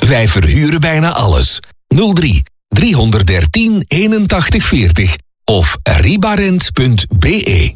Wij verhuren bijna alles. 03 313 81 40 of ribarent.be.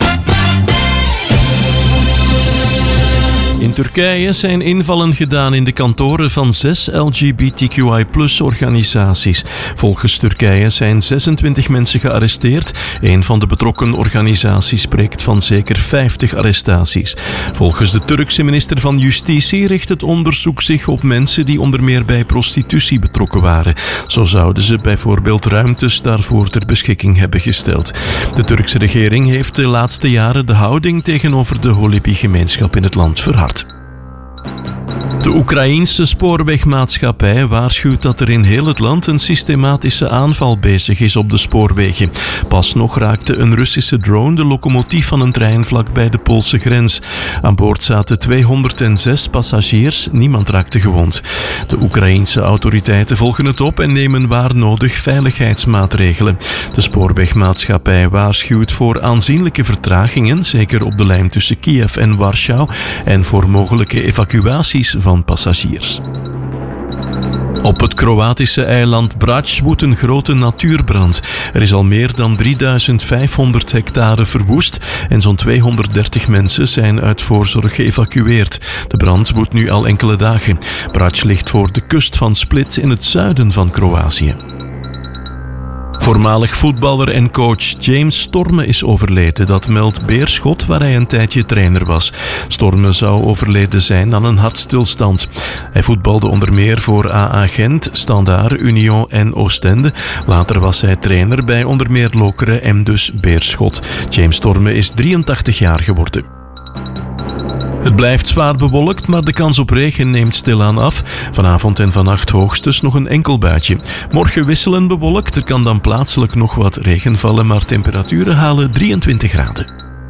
In Turkije zijn invallen gedaan in de kantoren van 6 LGBTQI+-organisaties. Volgens Turkije zijn 26 mensen gearresteerd. Een van de betrokken organisaties spreekt van zeker 50 arrestaties. Volgens de Turkse minister van Justitie richt het onderzoek zich op mensen die onder meer bij prostitutie betrokken waren. Zo zouden ze bijvoorbeeld ruimtes daarvoor ter beschikking hebben gesteld. De Turkse regering heeft de laatste jaren de houding tegenover de Holibi-gemeenschap in het land verhard. De Oekraïense spoorwegmaatschappij waarschuwt dat er in heel het land een systematische aanval bezig is op de spoorwegen. Pas nog raakte een Russische drone de locomotief van een trein vlak bij de Poolse grens. Aan boord zaten 206 passagiers, niemand raakte gewond. De Oekraïense autoriteiten volgen het op en nemen waar nodig veiligheidsmaatregelen. De spoorwegmaatschappij waarschuwt voor aanzienlijke vertragingen, zeker op de lijn tussen Kiev en Warschau, en voor mogelijke evacuaties van passagiers. Op het Kroatische eiland Brač woedt een grote natuurbrand. Er is al meer dan 3500 hectare verwoest en zo'n 230 mensen zijn uit voorzorg geëvacueerd. De brand woedt nu al enkele dagen. Brač ligt voor de kust van Split in het zuiden van Kroatië. Voormalig voetballer en coach James Storme is overleden. Dat meldt Beerschot, waar hij een tijdje trainer was. Storme zou overleden zijn aan een hartstilstand. Hij voetbalde onder meer voor AA Gent, Standaard, Union en Oostende. Later was hij trainer bij onder meer Lokeren en dus Beerschot. James Storme is 83 jaar geworden. Het blijft zwaar bewolkt, maar de kans op regen neemt stilaan af. Vanavond en vannacht hoogstens nog een enkel buitje. Morgen wisselen bewolkt, er kan dan plaatselijk nog wat regen vallen, maar temperaturen halen 23 graden.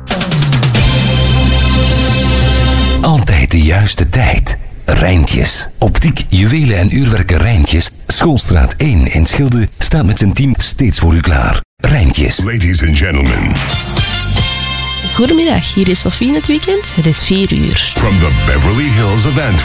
Altijd de juiste tijd. Rijntjes. Optiek, juwelen en uurwerken Rijntjes. Schoolstraat 1 in Schilde staat met zijn team steeds voor u klaar. Rijntjes. Ladies and gentlemen. Goedemiddag, hier is Sophie in het weekend. Het is 4 uur. From the Beverly Hills of Antwerp.